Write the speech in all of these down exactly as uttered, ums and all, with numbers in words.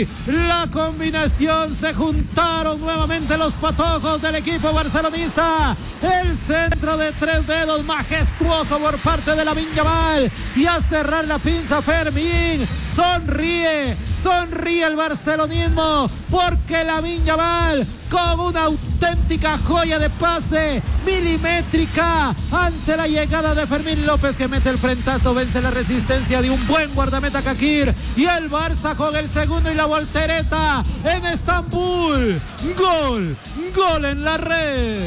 Rodri. La combinación, se juntaron nuevamente los patojos del equipo barcelonista. El centro de tres dedos majestuoso por parte de Lamine Yamal. Y a cerrar la pinza Fermín. Sonríe, sonríe el barcelonismo porque Lamine Yamal con una auténtica joya de pase milimétrica ante la llegada de Fermín López, que mete el frentazo, vence la resistencia de un buen guardameta Kakir, y el Barça con el segundo y la voltereta en Estambul. Gol, gol en la red.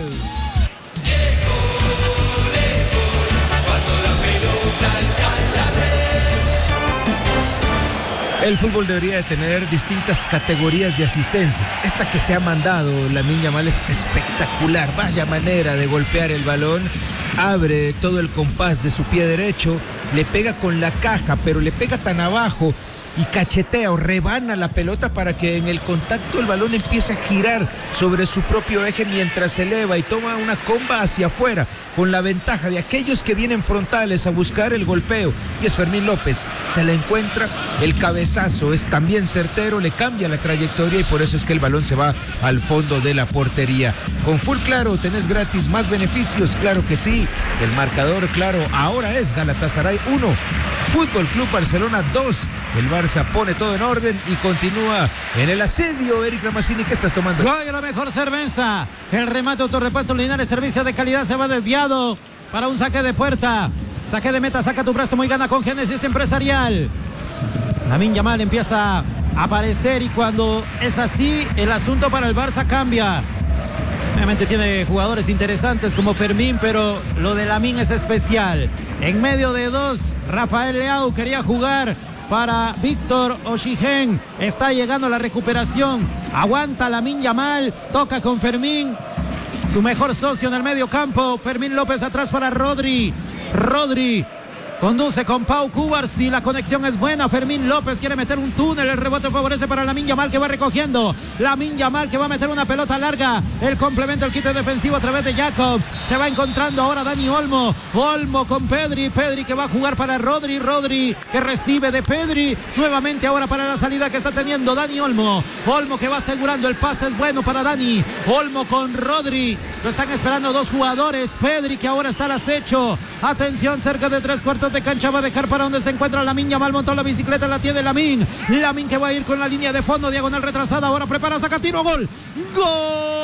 El fútbol debería de tener distintas categorías de asistencia. Esta que se ha mandado Lamine Yamal es espectacular. Vaya manera de golpear el balón. Abre todo el compás de su pie derecho. Le pega con la caja, pero le pega tan abajo y cachetea o rebana la pelota para que en el contacto el balón empiece a girar sobre su propio eje mientras se eleva y toma una comba hacia afuera, con la ventaja de aquellos que vienen frontales a buscar el golpeo. Y es Fermín López, se la encuentra, el cabezazo es también certero, le cambia la trayectoria y por eso es que el balón se va al fondo de la portería. Con Full Claro tenés gratis más beneficios, claro que sí. El marcador, claro, ahora es Galatasaray uno, Fútbol Club Barcelona dos. El Barça pone todo en orden y continúa en el asedio. Eric Ramazzini, ¿qué estás tomando? Juega la mejor cerveza. El remate autorrepuesto Linares, servicio de calidad, se va desviado para un saque de puerta. Saque de meta, saca tu préstamo y gana con Génesis Empresarial. Lamine Yamal empieza a aparecer y cuando es así, el asunto para el Barça cambia. Obviamente tiene jugadores interesantes como Fermín, pero lo de Lamine es especial. En medio de dos, Rafael Leao quería jugar para Víctor Osimhen. Está llegando la recuperación. Aguanta Lamine Yamal. Toca con Fermín. Su mejor socio en el medio campo. Fermín López atrás para Rodri. Rodri conduce con Pau Cubarsí, la conexión es buena. Fermín López quiere meter un túnel, el rebote favorece para Lamine Yamal, que va recogiendo. Lamine Yamal que va a meter una pelota larga. El complemento, el quite defensivo a través de Jacobs. Se va encontrando ahora Dani Olmo. Olmo con Pedri. Pedri que va a jugar para Rodri. Rodri que recibe de Pedri. Nuevamente ahora para la salida que está teniendo Dani Olmo. Olmo que va asegurando el pase, es bueno para Dani. Olmo con Rodri. Lo están esperando dos jugadores. Pedri que ahora está al acecho. Atención, cerca de tres cuartos de cancha va a dejar para donde se encuentra Lamine Yamal. Montó la bicicleta, la tiene Lamine. Lamine que va a ir con la línea de fondo, diagonal retrasada. Ahora prepara, saca tiro, gol. ¡Gol!